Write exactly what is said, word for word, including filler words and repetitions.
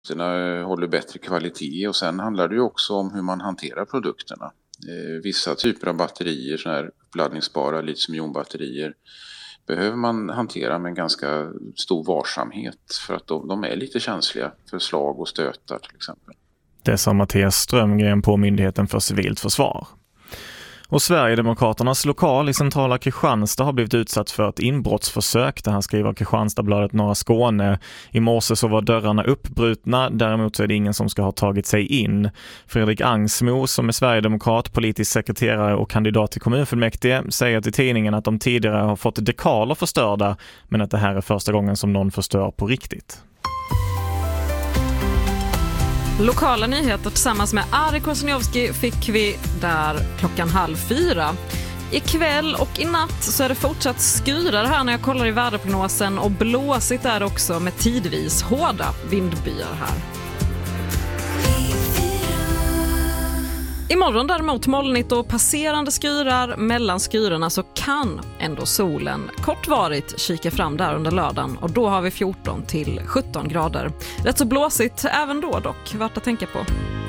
håller bättre kvalitet, och sen handlar det ju också om hur man hanterar produkterna. Eh, vissa typer av batterier, sådana här uppladdningsbara litium-ionbatterier, behöver man hantera med en ganska stor varsamhet för att de, de är lite känsliga för slag och stötar till exempel. Det sa Mattias Strömgren på Myndigheten för civilt försvar. Och Sverigedemokraternas lokal i centrala Kristianstad har blivit utsatt för ett inbrottsförsök. Det här skriver Kristianstadsbladet Norra Skåne. I morse så var dörrarna uppbrutna, däremot så är det ingen som ska ha tagit sig in. Fredrik Angsmo, som är Sverigedemokrat, politisk sekreterare och kandidat till kommunfullmäktige, säger till tidningen att de tidigare har fått dekaler förstörda, men att det här är första gången som någon förstör på riktigt. Lokala nyheter tillsammans med Ari Kosniowski fick vi där klockan halv fyra. Ikväll och i natt så är det fortsatt skyrar här när jag kollar i väderprognosen, och blåsigt är också med tidvis hårda vindbyar här. Imorgon däremot molnigt och passerande skyrar. Mellan skyrarna så kan ändå solen kortvarigt kika fram där under lördagen, och då har vi fjorton till sjutton grader. Rätt så blåsigt även då dock, värt att tänka på.